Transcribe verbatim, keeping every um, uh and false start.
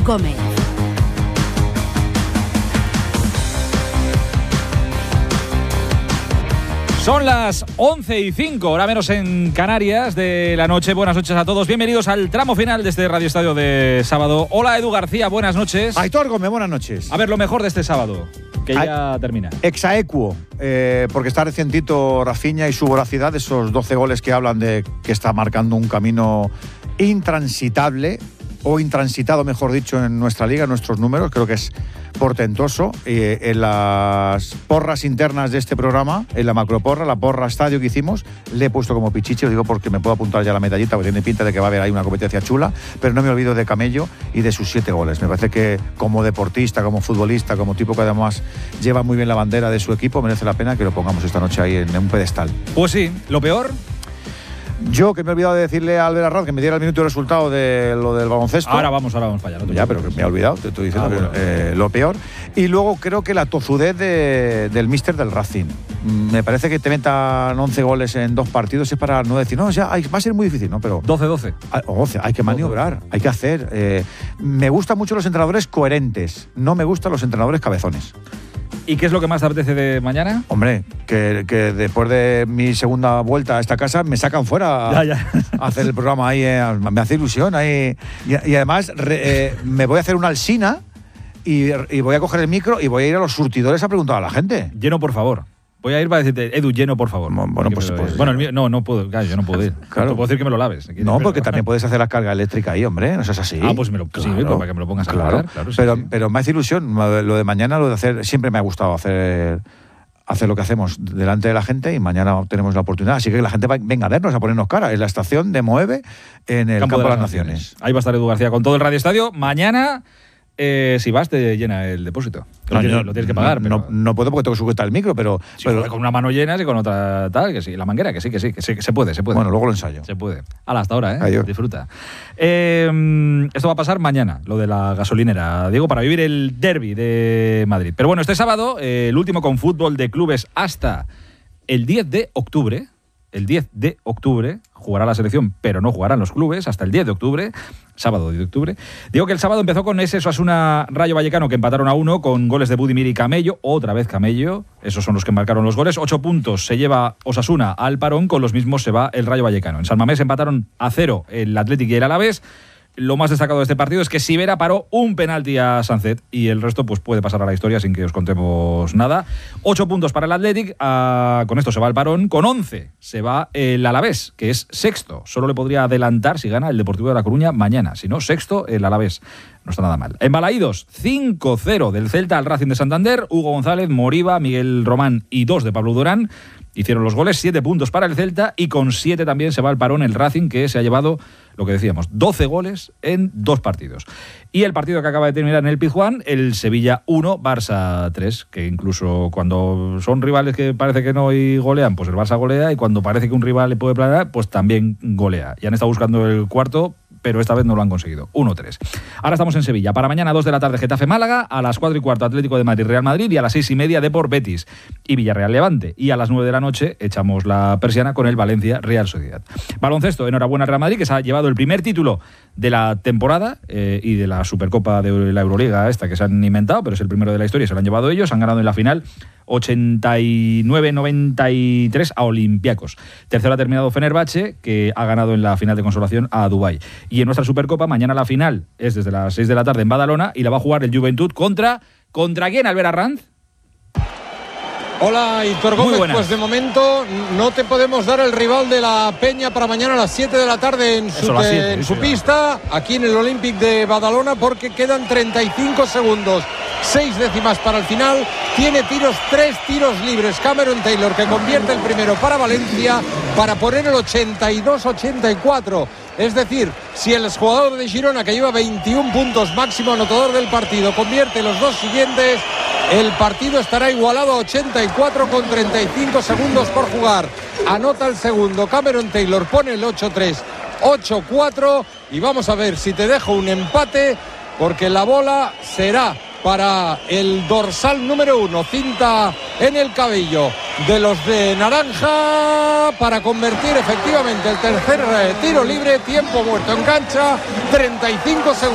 Gómez. Son las once y cinco, hora menos en Canarias de la noche. Buenas noches a todos. Bienvenidos al tramo final de este Radio Estadio de sábado. Hola, Edu García, buenas noches. Aitor Gómez, buenas noches. A ver, lo mejor de este sábado, que ya A termina. Exaequo, eh, porque está recientito Rafinha y su voracidad, esos doce goles que hablan de que está marcando un camino intransitable, o intransitado, mejor dicho, en nuestra liga, en nuestros números. Creo que es portentoso. Eh, en las porras internas de este programa, en la macroporra, la porra estadio que hicimos, le he puesto como pichichi, lo digo porque me puedo apuntar ya la medallita, porque tiene pinta de que va a haber ahí una competencia chula, pero no me olvido de Camello y de sus siete goles. Me parece que como deportista, como futbolista, como tipo que además lleva muy bien la bandera de su equipo, merece la pena que lo pongamos esta noche ahí en un pedestal. Pues sí, lo peor... Yo, que me he olvidado de decirle a Albert Arraz que me diera el minuto de resultado de lo del baloncesto. Ahora vamos, ahora vamos para allá. No ya, pero que me he olvidado, te estoy diciendo ah, bueno. que, eh, lo peor. Y luego creo que la tozudez de, del míster del Racing. Me parece que te metan once goles en dos partidos es para no decir, no, o sea, hay, va a ser muy difícil, ¿no? Pero doce doce. once, hay que maniobrar, hay que hacer. Eh, me gustan mucho los entrenadores coherentes, no me gustan los entrenadores cabezones. ¿Y qué es lo que más te apetece de mañana? Hombre, que, que después de mi segunda vuelta a esta casa me sacan fuera ya, ya. a hacer el programa ahí. Eh, me hace ilusión ahí. Y, y además re, eh, me voy a hacer una alsina y, y voy a coger el micro y voy a ir a los surtidores a preguntar a la gente. Lleno, por favor. Voy a ir para decirte, Edu, lleno, por favor. Bueno, pues, me, pues bueno el mío, no, no puedo, claro, yo no puedo ir. Claro. No puedo decir que me lo laves. No, porque también puedes hacer la carga eléctrica ahí, hombre. ¿No es así? Ah, pues me lo, claro. Sí, pues para que me lo pongas a claro. cargar. Claro, sí, pero, sí. pero me hace ilusión. Lo de mañana, lo de hacer, siempre me ha gustado hacer, hacer lo que hacemos delante de la gente y mañana tenemos la oportunidad. Así que la gente va, venga a vernos, a ponernos cara. En la estación de Moeve, en el Campo, Campo de las Naciones. Naciones. Ahí va a estar Edu García con todo el Radio Estadio. Mañana... Eh, si vas, te llena el depósito. No, lo, tienes, yo, lo tienes que pagar. No, pero... no, no puedo porque tengo que sujetar el micro, pero, sí, pero... con una mano llena y con otra tal, que sí. La manguera, que sí, que sí, que sí, que se puede, se puede. Bueno, luego lo ensayo. Se puede. Hala, hasta ahora, ¿eh? Adiós. Disfruta. Eh, esto va a pasar mañana, lo de la gasolinera, Diego, para vivir el derbi de Madrid. Pero bueno, este sábado, eh, el último con fútbol de clubes hasta el diez de octubre. El diez de octubre jugará la selección, pero no jugarán los clubes hasta el diez de octubre, sábado diez de octubre. Digo que el sábado empezó con ese Osasuna Rayo Vallecano, que empataron a uno con goles de Budimir y Camello, otra vez Camello, esos son los que marcaron los goles. Ocho puntos se lleva Osasuna al parón, con los mismos se va el Rayo Vallecano. En San Mamés empataron a cero el Athletic y el Alavés. Lo más destacado de este partido es que Sivera paró un penalti a Sánchez y el resto pues puede pasar a la historia sin que os contemos nada. Ocho puntos para el Athletic, uh, con esto se va el parón. Con once se va el Alavés, que es sexto. Solo le podría adelantar si gana el Deportivo de La Coruña mañana. Si no, sexto el Alavés. No está nada mal. En Balaídos, cinco cero del Celta al Racing de Santander. Hugo González, Moriba, Miguel Román y dos de Pablo Durán hicieron los goles. Siete puntos para el Celta y con siete también se va al parón el Racing, que se ha llevado, lo que decíamos, doce goles en dos partidos. Y el partido que acaba de terminar en el Pizjuán, el Sevilla uno, Barça tres, que incluso cuando son rivales que parece que no y golean, pues el Barça golea, y cuando parece que un rival le puede planear, pues también golea. Y han estado buscando el cuarto, pero esta vez no lo han conseguido. uno tres. Ahora estamos en Sevilla. Para mañana, dos de la tarde, Getafe-Málaga. A las cuatro y cuarto, Atlético de Madrid-Real Madrid. Y a las seis y media, Depor-Betis y Villarreal-Levante. Y a las nueve de la noche echamos la persiana con el Valencia-Real Sociedad. Baloncesto, enhorabuena Real Madrid, que se ha llevado el primer título de la temporada eh, y de la Supercopa de la Euroliga esta que se han inventado, pero es el primero de la historia y se lo han llevado ellos. Han ganado en la final ochenta y nueve noventa y tres a Olympiacos. Tercero ha terminado Fenerbahce, que ha ganado en la final de consolación a Dubái. Y en nuestra Supercopa, mañana la final es desde las seis de la tarde en Badalona y la va a jugar el Juventud contra... ¿Contra quién, Albert Arranz? Hola, Aitor Gómez. Pues de momento no te podemos dar el rival de la Peña para mañana a las siete de la tarde en su, siete, en su sí, pista, aquí en el Olympic de Badalona, porque quedan treinta y cinco segundos. Seis décimas para el final. Tiene tiros, tres tiros libres Cameron Taylor, que convierte el primero para Valencia para poner el ochenta y dos ochenta y cuatro. Es decir, si el jugador de Girona, que lleva veintiún puntos, máximo anotador del partido, convierte los dos siguientes, el partido estará igualado a ochenta y cuatro con treinta y cinco segundos por jugar. Anota el segundo Cameron Taylor, pone el ocho tres ocho cuatro y vamos a ver si te dejo un empate, porque la bola será para el dorsal número uno, cinta en el cabello de los de naranja, para convertir efectivamente el tercer tiro libre. Tiempo muerto en cancha, treinta y cinco segundos.